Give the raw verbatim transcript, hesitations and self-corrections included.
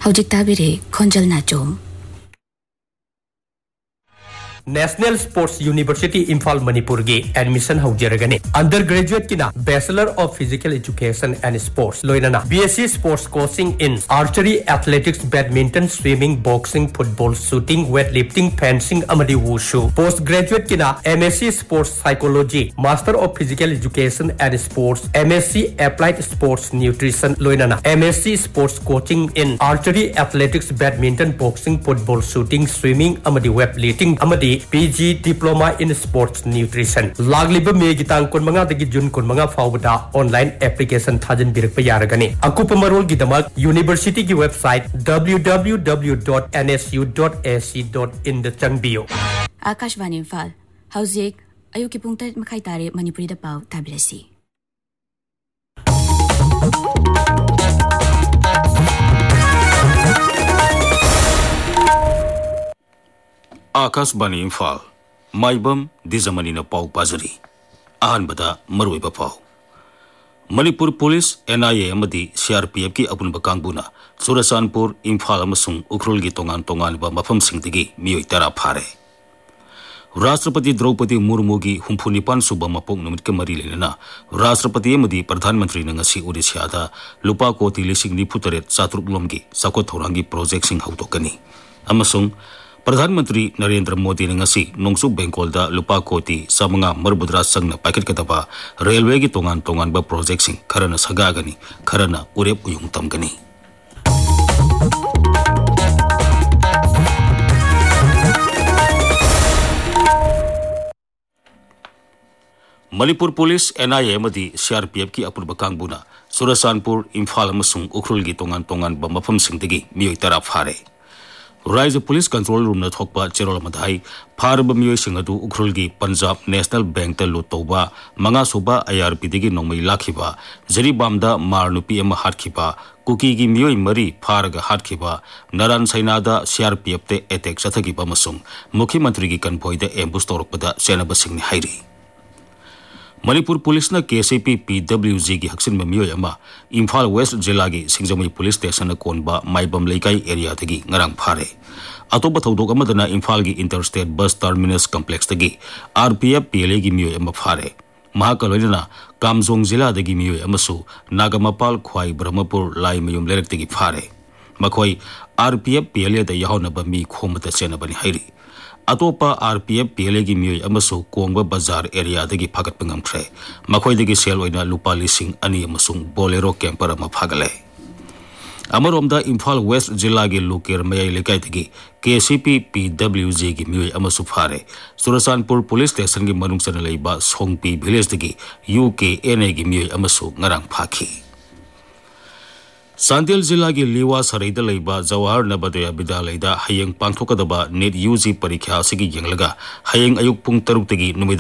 Hojik tabire Khonjal Nachom. National Sports University Imphal Manipur ge admission haujaragani. Undergraduate kina Bachelor of Physical Education and Sports loinana B S c Sports coaching in archery, athletics, badminton, swimming, boxing, football, shooting, weightlifting, fencing amadi wushu. Postgraduate kina M S c Sports Psychology, Master of Physical Education and Sports, M S c Applied Sports Nutrition loinana M S c Sports coaching in archery, athletics, badminton, boxing, football, shooting, swimming amadi weightlifting amadi P G Diploma in Sports Nutrition. Lagliba me gitang kun manga dagi June kun manga fawda online application thajan birak payaragani. Akupa marol gidamak university ki website w w w dot n s u dot a c dot in the changbio. Akashvani Imphal. Hauzik ayuki pung tarit makai tare Manipuri da pau tabilasi. Akashvani Imphal. Maibam Dizamani na pau pazari. Ahan bada maroi ba pau. Manipur Police, N I A amadi C R P F ki apun bakangbu na Churasanpur, Imphal amasung Ukhrul gi tongan tongan ba mafam singdagi miyoi tara phare. Rashtrapati Draupadi Murmu gi humphunipan suba mapok numit ke mari lena Rashtrapati amadi Pradhan Mantri na ngasi Odisha da lupa koti lising nifu taret satruk lom gi sakot thorangi project sing hautokani. Amasung Pradhanmantri Narendra Modi ne ngasi nongsu Bengal da lupa koti sa mga marbudra sangna paket kataba railway gi tongan tongan ba project sing kharana sagagani kharana urep uyung tamgani. Manipur Police, N I A amadi C R P F ki apur bakangbuna Churasanpur, Imphal amasung Ukhrul gi tongan tongan ba mafam singdagi miyoi tara phare. Rise Police Control Room na thokpa Cherol Madhai Farb Miyoi Singadu Ukhrulgi Punjab National Bank ta Lutoba Manga Suba I R P digi nongmai lakhiba Zaribamda Marnupi ama hatkhiba Kuki gi Miyoi Mari Farga hatkhiba Naran Sainada C R P F te attack sathagiba masung Mukhi Mantri gi convoy da ambush torokpada senaba singni hairi. Manipur Police na K C P P W G gi haksin mamiyoy ama Imphal West Jilla gi Singjamui Police Station na konba Maibam Leikai area tagi ngarang phare. Atoba thodok amadana Imphal gi Interstate Bus Terminus Complex tagi R P F P L A gi miyoy ama phare. Mahakaloina Kamjong Jilla dagi miyoy amasu Nagamapal Khwai Brahmapur Lai Mayum Lerek tagi phare. Makhoi R P F P L A da yahonaba mi khomata senabani hairi. Atopa R P F P L A gi miyoi amasu Kongba Bazar area dagi phagat pangamthre makhoi dagi sel oina lupa lising ani amasung Bolero camper ama phagale. Amaromda Imphal West Jilla gi Luker Mayai lekai dagi K C P P W G gi miyoi amasu phare Churasanpur Police Station gi manung sana leiba Songpi village dagi U K N A gi miyoi amasu ngarang phakhi. Sandil Jilla gi Liwa Saraida leiba Jawahar Navodaya Vidyalaya da hayeng pangthokadaba net U G parikha asigi yenglaga hayeng ayuk pung taruk tagi numida